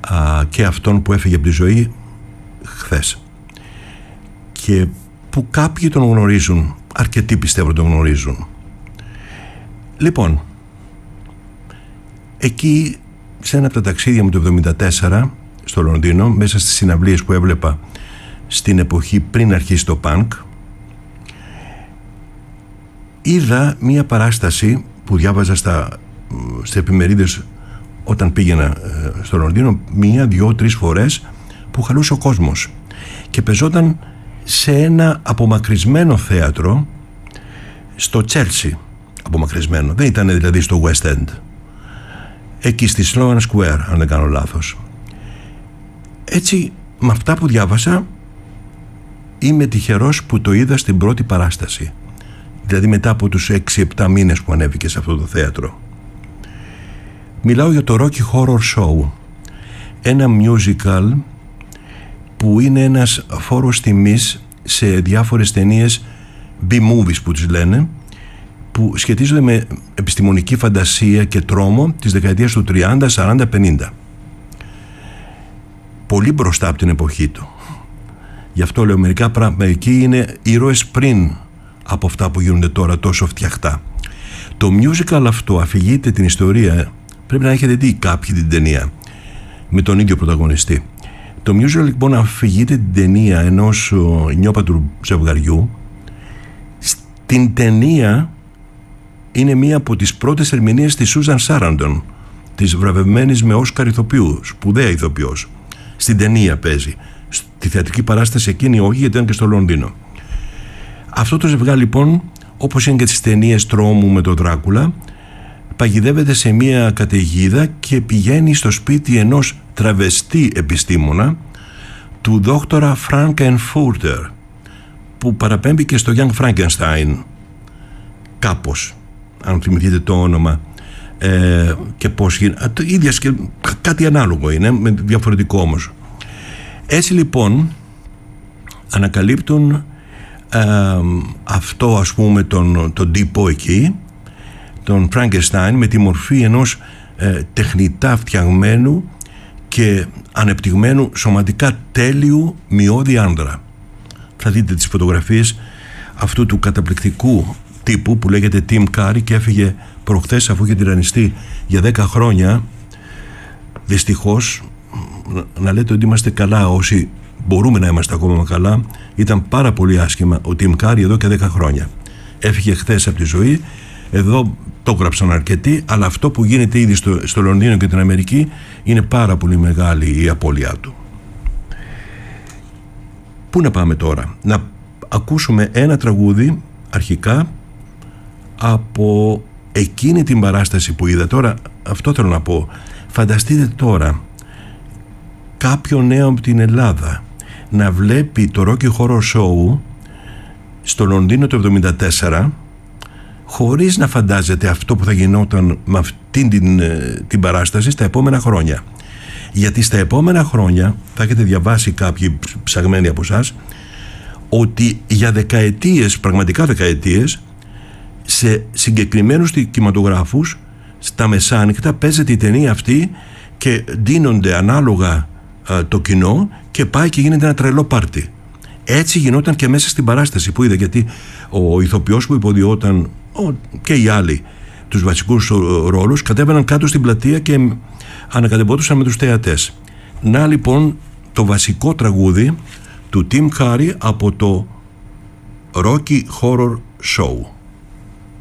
και αυτόν που έφυγε από τη ζωή χθες και που κάποιοι τον γνωρίζουν, αρκετοί πιστεύω τον γνωρίζουν. Λοιπόν, εκεί σε ένα από τα ταξίδια μου το 1974 στο Λονδίνο, μέσα στις συναυλίες που έβλεπα στην εποχή πριν αρχίσει το πανκ, είδα μία παράσταση που διάβαζα στις εφημερίδες όταν πήγαινα στο Λονδίνο 1, 2, 3 φορές, που χαλούσε ο κόσμος και πεζόταν σε ένα απομακρυσμένο θέατρο στο Τσέλσι. Απομακρυσμένο, δεν ήταν δηλαδή στο West End, εκεί στη Sloane Square, αν δεν κάνω λάθος. Έτσι, με αυτά που διάβασα, είμαι τυχερός που το είδα στην πρώτη παράσταση, δηλαδή μετά από τους 6-7 μήνες που ανέβηκε σε αυτό το θέατρο. Μιλάω για το Rocky Horror Show, ένα musical που είναι ένας φόρος τιμής σε διάφορες ταινίες B-movies που τις λένε, που σχετίζονται με επιστημονική φαντασία και τρόμο της δεκαετίας του 30, 40, 50. Πολύ μπροστά από την εποχή του. Γι' αυτό λέω μερικοί είναι ήρωες πριν από αυτά που γίνονται τώρα τόσο φτιαχτά. Το musical αυτό αφηγείται την ιστορία, πρέπει να έχετε δει κάποιοι την ταινία, με τον ίδιο πρωταγωνιστή. Το musical λοιπόν αφηγείται την ταινία ενός νιόπαντρου ζευγαριού. Στην ταινία είναι μία από τις πρώτες ερμηνείες της Σούζαν Σάραντον, της βραβευμένης με Όσκαρ ηθοποιού, σπουδαία ηθοποιός. Στην ταινία παίζει. Στη θεατρική παράσταση εκείνη όχι, γιατί ήταν και στο Λονδίνο. Αυτό το ζευγάρι λοιπόν, όπως είναι και στις ταινίες τρόμου με τον Δράκουλα, παγιδεύεται σε μία καταιγίδα και πηγαίνει στο σπίτι ενός τραβεστή επιστήμονα, του δόκτορα Φράνκενφούρτερ, που παραπέμπει και στο Young Frankenstein κάπως, αν θυμηθείτε το όνομα, και πώς γίνεται, ίδιας και κάτι ανάλογο είναι, με διαφορετικό όμως. Έτσι λοιπόν ανακαλύπτουν αυτό, ας πούμε, τον τύπο εκεί, τον Frankenstein, με τη μορφή ενός τεχνητά φτιαγμένου και ανεπτυγμένου, σωματικά τέλειου μειώδη άνδρα. Θα δείτε τις φωτογραφίες αυτού του καταπληκτικού τύπου που λέγεται Tim Curry και έφυγε προχθές αφού είχε τυραννιστεί για 10 χρόνια. Δυστυχώς, να λέτε ότι είμαστε καλά όσοι μπορούμε να είμαστε ακόμα καλά, ήταν πάρα πολύ άσχημα ο Tim Curry εδώ και 10 χρόνια. Έφυγε χθες από τη ζωή. Εδώ το γράψαν αρκετοί, αλλά αυτό που γίνεται ήδη στο Λονδίνο και την Αμερική είναι πάρα πολύ μεγάλη η απώλειά του. Πού να πάμε τώρα? Να ακούσουμε ένα τραγούδι αρχικά από εκείνη την παράσταση που είδα. Τώρα αυτό θέλω να πω. Φανταστείτε τώρα κάποιον νέο από την Ελλάδα να βλέπει το Rocky Horror Show στο Λονδίνο το 1974, χωρίς να φαντάζεται αυτό που θα γινόταν με αυτήν την παράσταση στα επόμενα χρόνια. Γιατί στα επόμενα χρόνια θα έχετε διαβάσει κάποιοι ψαγμένοι από εσάς ότι για δεκαετίες, πραγματικά δεκαετίες, σε συγκεκριμένους κινηματογράφους στα μεσάνυχτα παίζεται η ταινία αυτή και ντύνονται ανάλογα το κοινό και πάει και γίνεται ένα τρελό πάρτι. Έτσι γινόταν και μέσα στην παράσταση που είδα, γιατί ο ηθοποιός που υποδιόταν και οι άλλοι τους βασικούς ρόλους κατέβαιναν κάτω στην πλατεία και ανακατεμπόντουσαν με τους θεατές. Να λοιπόν το βασικό τραγούδι του Tim Curry από το Rocky Horror Show.